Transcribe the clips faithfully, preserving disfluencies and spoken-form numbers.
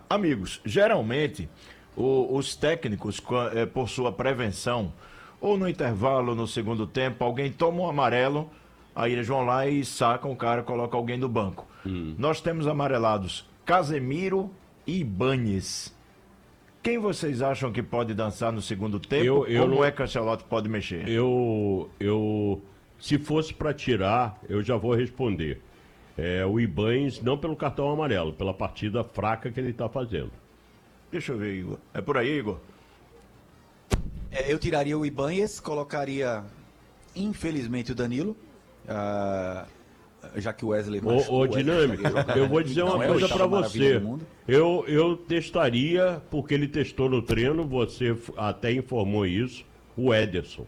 Amigos, geralmente o- os técnicos, qua- eh, por sua prevenção, ou no intervalo, no segundo tempo, alguém toma um amarelo, aí eles vão lá e sacam o cara, colocam alguém do banco. Nós temos amarelados Casemiro e Ibañez. Quem vocês acham que pode dançar no segundo tempo? Eu- eu Como não- é que Ancelotti pode mexer? Eu, eu, se fosse para tirar, eu já vou responder. É, o Ibañez, não pelo cartão amarelo, pela partida fraca que ele está fazendo. Deixa eu ver, Igor. É por aí, Igor? É, eu tiraria o Ibañez, colocaria, infelizmente, o Danilo. ah, já que o Wesley Ô, machucou, ô o Wesley Dinâmico, estaria jogando. eu vou dizer Não uma é a coisa oitava para maravilha você. do mundo. Eu, eu testaria, porque ele testou no treino, você f- até informou isso, o Ederson.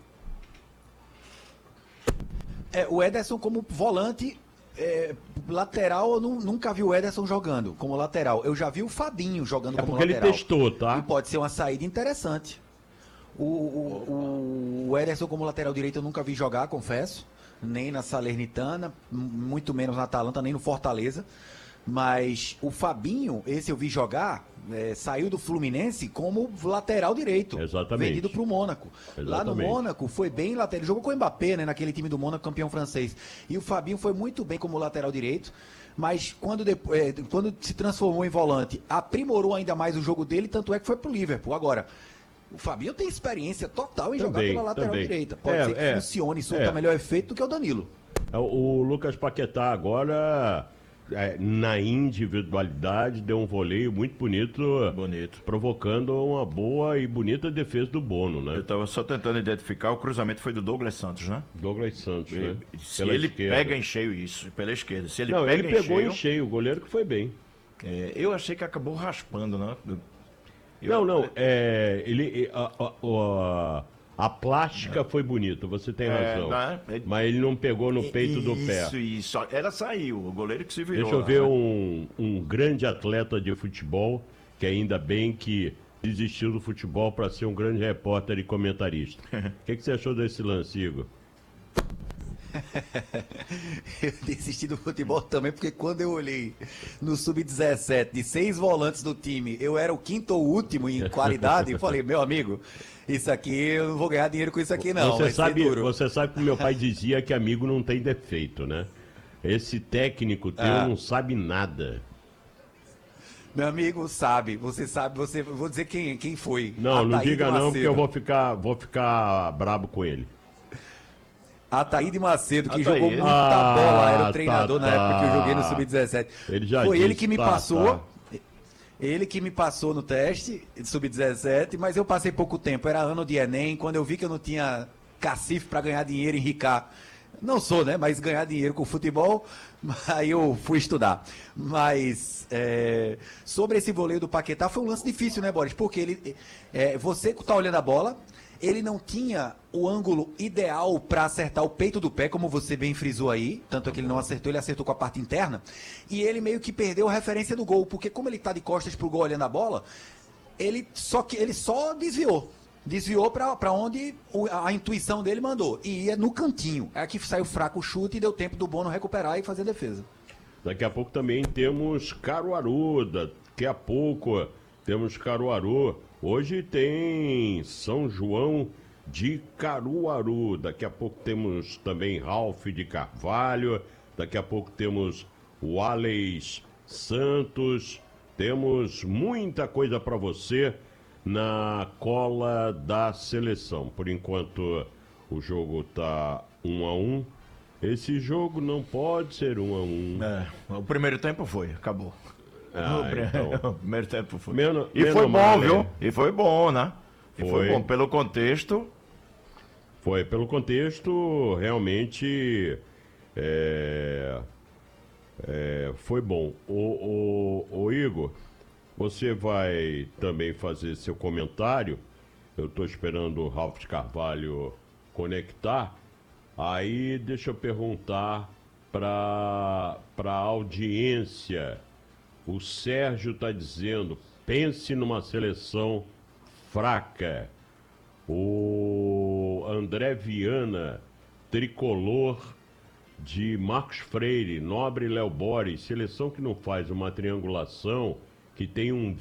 É, o Ederson como volante, é, lateral, eu nu- nunca vi o Ederson jogando como lateral. Eu já vi o Fabinho jogando É como porque ele lateral. testou, E tá? pode ser uma saída interessante. O, o, o, o Ederson como lateral direito eu nunca vi jogar, confesso. Nem na Salernitana, m- muito menos na Atalanta, nem no Fortaleza. Mas o Fabinho, esse eu vi jogar, é, saiu do Fluminense como lateral direito. Exatamente. Vendido para o Mônaco. Lá no Exatamente. Mônaco foi bem lateral. Ele jogou com o Mbappé, né, naquele time do Mônaco, campeão francês. E o Fabinho foi muito bem como lateral direito. Mas quando, depois, é, quando se transformou em volante, aprimorou ainda mais o jogo dele, tanto é que foi pro Liverpool. Agora, o Fabinho tem experiência total em jogar Também, pela lateral também. direita. Pode É, ser que é, funcione e surta é. melhor efeito do que o Danilo. É, O Lucas Paquetá agora, é, na individualidade, deu um voleio muito bonito, Bonito. provocando uma boa e bonita defesa do Bono, né? Eu tava só tentando identificar, o cruzamento foi do Douglas Santos, né? Douglas Santos, né? Se Pela ele esquerda. pega em cheio isso, pela esquerda. Se ele Não, pega ele pegou em em cheio, cheio, o goleiro que foi bem. é, eu achei que acabou raspando, né? Eu- Não, não, é, ele, a, a- a- a plástica foi bonita, você tem É, razão. né? Mas ele não pegou no peito do pé. Isso, isso. Ela saiu, o goleiro que se virou. Deixa eu ver né? um, um grande atleta de futebol, que ainda bem que desistiu do futebol para ser um grande repórter e comentarista. O que, que você achou desse lance, Igor? Eu desisti do futebol também, porque quando eu olhei no sub dezessete de seis volantes do time, eu era o quinto ou último em qualidade, e falei, meu amigo, isso aqui eu não vou ganhar dinheiro com isso aqui não. você, vai ser sabe, duro. você sabe que meu pai dizia que amigo não tem defeito, né? Esse técnico teu Ah. não sabe nada. Meu amigo sabe, você sabe, você, vou dizer quem, quem foi. Não, não Ataíde diga não, Macedo. porque eu vou ficar, vou ficar brabo com ele. Ataíde Macedo, que Ataíde. jogou muita Ah, bola, era tá, o treinador na tá. época que eu joguei no sub dezessete. Ele já Foi ele disse, que me tá, passou, tá. ele que me passou no teste de sub dezessete, mas eu passei pouco tempo, era ano de Enem, quando eu vi que eu não tinha cacife para ganhar dinheiro em Ricar. Não sou, né? Mas ganhar dinheiro com futebol, aí eu fui estudar. Mas é, sobre esse voleio do Paquetá, foi um lance difícil, né, Boris? Porque ele, é, você tá olhando a bola, ele não tinha o ângulo ideal para acertar o peito do pé, como você bem frisou aí. Tanto é que ele não acertou, ele acertou com a parte interna. E ele meio que perdeu a referência do gol, porque como ele tá de costas pro gol olhando a bola, ele só, que, ele só desviou. Desviou para onde o- a, a intuição dele mandou. E ia no cantinho. É que saiu fraco o chute e deu tempo do Bono recuperar e fazer a defesa. Daqui a pouco também temos Caruaru, daqui a pouco temos Caruaru. Hoje tem São João de Caruaru, daqui a pouco temos também Ralph de Carvalho, daqui a pouco temos o Alex Santos, temos muita coisa para você na cola da seleção. Por enquanto o jogo tá um a um. Esse jogo não pode ser um a um. É, o primeiro tempo foi, acabou. Ah, o, pri- então. o primeiro tempo foi. Menos- e menos foi bom, mal, viu? né? E foi bom, né? E foi, Foi. bom. Pelo contexto, Foi, pelo contexto, realmente é, é, foi bom. O, o, o Igor, você vai também fazer seu comentário. Eu estou esperando o Ralph de Carvalho conectar. Aí deixa eu perguntar para a audiência. O Sérgio está dizendo, pense numa seleção fraca. O André Viana, tricolor de Marcos Freire, Nobre e Léo Boris, seleção que não faz uma triangulação, que tem um